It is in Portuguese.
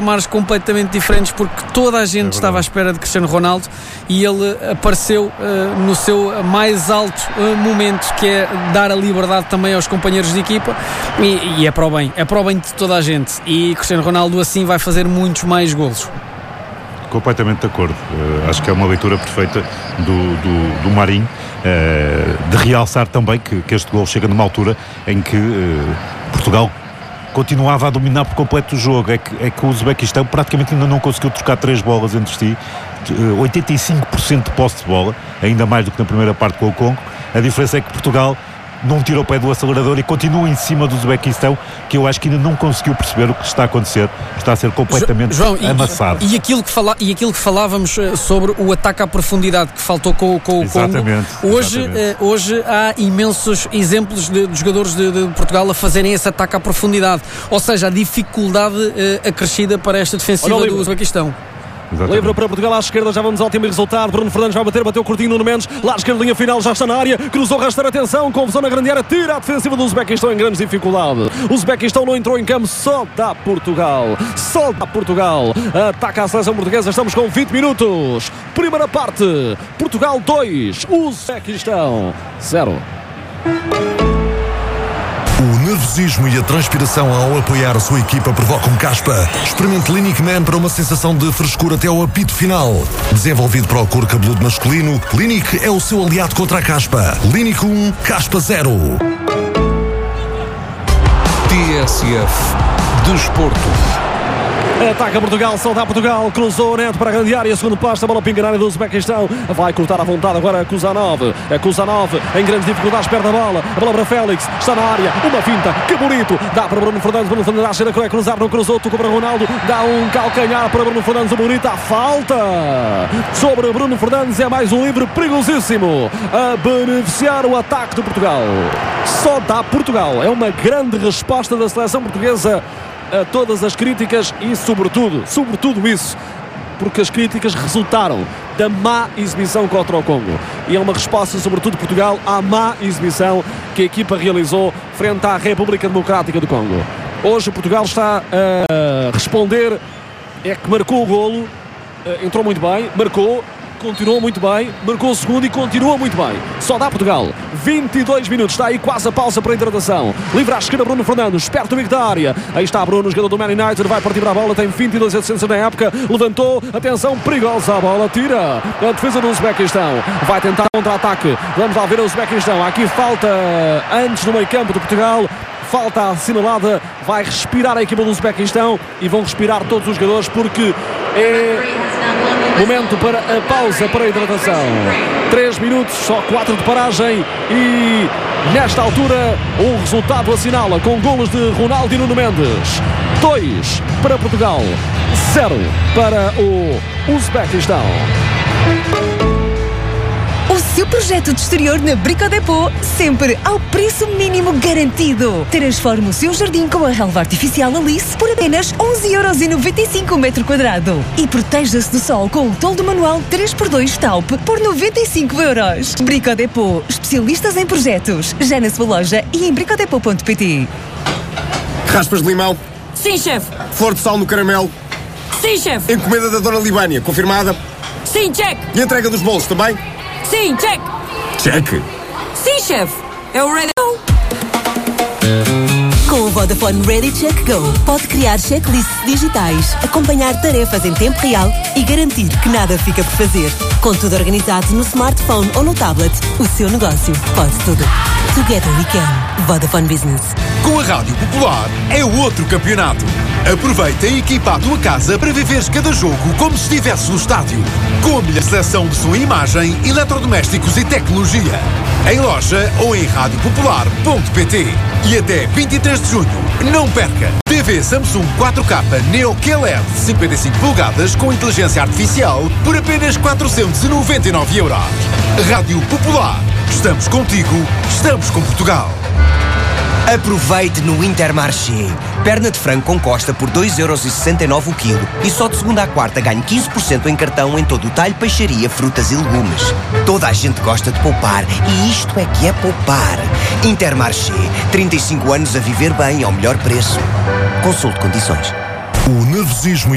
patamares completamente diferentes, porque toda a gente estava à espera de Cristiano Ronaldo e ele apareceu no seu mais alto momento, que é dar a liberdade também aos companheiros de equipa, e é para o bem de toda a gente, e Cristiano Ronaldo assim vai fazer muitos mais golos. Completamente de acordo. Acho que é uma leitura perfeita do Marinho, de realçar também que este gol chega numa altura em que Portugal continuava a dominar por completo o jogo. É que o Uzbequistão praticamente ainda não conseguiu trocar 3 bolas entre si, 85% de posse de bola, ainda mais do que na primeira parte com o Congo. A diferença é que Portugal não tira o pé do acelerador e continua em cima do Uzbequistão, que eu acho que ainda não conseguiu perceber o que está a acontecer. Está a ser completamente amassado. E aquilo que falávamos sobre o ataque à profundidade que faltou com o Congo. Hoje há imensos exemplos de jogadores de Portugal a fazerem esse ataque à profundidade, ou seja, a dificuldade acrescida para esta defensiva do Uzbequistão. Exatamente. Livre para Portugal à esquerda, já vamos ao último resultado. Bruno Fernandes vai bateu curtinho, Nuno Mendes lá à esquerda, linha final, já está na área, cruzou, rasteira, atenção, confusão na grande área, tira a defensiva do Uzbequistão em grandes dificuldades. O Uzbequistão não entrou em campo, só dá Portugal, ataca a seleção portuguesa. Estamos com 20 minutos, primeira parte, Portugal 2, Uzbequistão 0. O nervosismo e a transpiração ao apoiar a sua equipa provocam caspa. Experimente Clinic Man para uma sensação de frescura até ao apito final. Desenvolvido para o couro cabeludo masculino, Clinic é o seu aliado contra a caspa. Clinic 1, caspa 0. TSF Desporto. Ataca Portugal, solta Portugal, cruzou o Neto para a grande área, segundo passo, a bola pinga na área do Uzbequistão, vai cortar à vontade agora Kuzanov, em grandes dificuldades, perde a bola para Félix, está na área, uma finta, que bonito, dá para Bruno Fernandes a cheira, cruzar, não cruzou, tocou para Ronaldo, dá um calcanhar para Bruno Fernandes, bonito, a falta sobre Bruno Fernandes, é mais um livre perigosíssimo a beneficiar o ataque de Portugal. Só dá Portugal, é uma grande resposta da seleção portuguesa a todas as críticas e sobretudo isso, porque as críticas resultaram da má exibição contra o Congo, e é uma resposta sobretudo de Portugal à má exibição que a equipa realizou frente à República Democrática do Congo. Hoje Portugal está a responder, é que marcou o golo, entrou muito bem, continuou muito bem, marcou o segundo e continua muito bem. Só dá Portugal. 22 minutos, está aí quase a pausa para a hidratação. Livre à esquerda Bruno Fernandes, perto do bico da área. Aí está Bruno, jogador do Man United, vai partir para a bola, tem 22 assistências na época, levantou, atenção, perigosa a bola, tira a defesa do Uzbequistão. Vai tentar contra-ataque. Vamos lá ver o Uzbequistão. Aqui falta antes no meio campo de Portugal. Falta assinalada, vai respirar a equipa do Uzbequistão e vão respirar todos os jogadores, porque é momento para a pausa para a hidratação. 3 minutos, só 4 de paragem, e nesta altura o resultado assinala com golos de Ronaldo e Nuno Mendes. 2 para Portugal, 0 para o Uzbequistão. O seu projeto de exterior na Brico Dépôt, sempre ao preço mínimo garantido. Transforme o seu jardim com a relva artificial Alice por apenas 11,95€ o metro quadrado. E proteja-se do sol com o toldo manual 3x2 Taupe por 95€. Brico Dépôt, especialistas em projetos. Já na sua loja e em bricodepot.pt. Raspas de limão? Sim, chefe. Flor de sal no caramelo? Sim, chefe. Encomenda da Dona Libânia, confirmada? Sim, check. E entrega dos bolos também? Sim, check. Check. Sim, chefe. É o Ready Go. Com o Vodafone Ready Check Go, pode criar checklists digitais, acompanhar tarefas em tempo real e garantir que nada fica por fazer. Com tudo organizado no smartphone ou no tablet, o seu negócio pode tudo. Together we can. Vodafone Business. Com a Rádio Popular é outro campeonato. Aproveita e equipa a tua casa para viveres cada jogo como se estivesse no estádio. Com a melhor seleção de som e imagem, eletrodomésticos e tecnologia. Em loja ou em radiopopular.pt. E até 23 de junho, não perca! TV Samsung 4K Neo QLED 55 polegadas com inteligência artificial por apenas 499€. Rádio Popular. Estamos contigo, estamos com Portugal. Aproveite no Intermarché. Perna de frango com costa por 2,69€ o quilo. E só de segunda à quarta ganhe 15% em cartão em todo o talho, peixaria, frutas e legumes. Toda a gente gosta de poupar. E isto é que é poupar. Intermarché. 35 anos a viver bem ao melhor preço. Consulte condições. O nervosismo